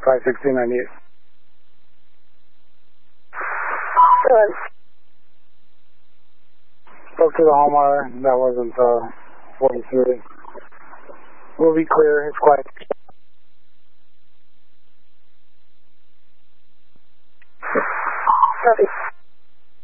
51698. Good. Spoke to the homeowner. That wasn't 43. We'll be clear. It's quiet. Copy.